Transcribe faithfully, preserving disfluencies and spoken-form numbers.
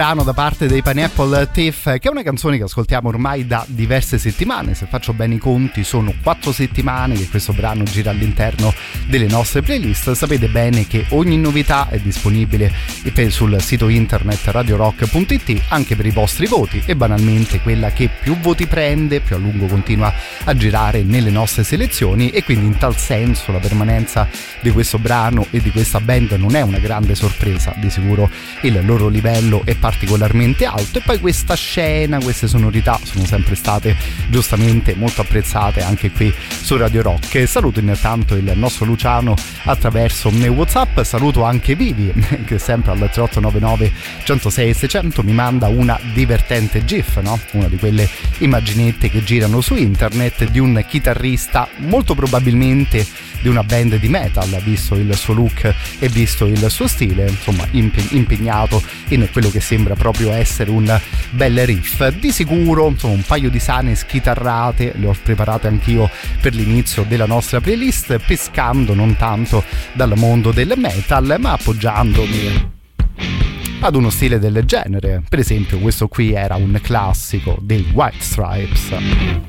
Da parte dei Pineapple Thief, che è una canzone che ascoltiamo ormai da diverse settimane. Se faccio bene i conti sono quattro settimane che questo brano gira all'interno delle nostre playlist. Sapete bene che ogni novità è disponibile sul sito internet radio rock punto it anche per i vostri voti, e banalmente quella che più voti prende più a lungo continua a girare nelle nostre selezioni, e quindi in tal senso la permanenza di questo brano e di questa band non è una grande sorpresa. Di sicuro il loro livello è particolarmente alto, e poi questa scena, queste sonorità sono sempre state giustamente molto apprezzate anche qui su Radio Rock. Saluto intanto il nostro Luciano attraverso WhatsApp, saluto anche Vivi che sempre al tre otto nove nove uno zero sei seicento mi manda una divertente gif, no? Una di quelle immaginette che girano su internet di un chitarrista molto probabilmente di una band di metal, visto il suo look e visto il suo stile, insomma impegnato in quello che sembra proprio essere un bel riff. Di sicuro insomma un paio di sane schitarrate le ho preparate anch'io per l'inizio della nostra playlist, pescando non tanto dal mondo del metal ma appoggiandomi ad uno stile del genere. Per esempio questo qui era un classico dei White Stripes.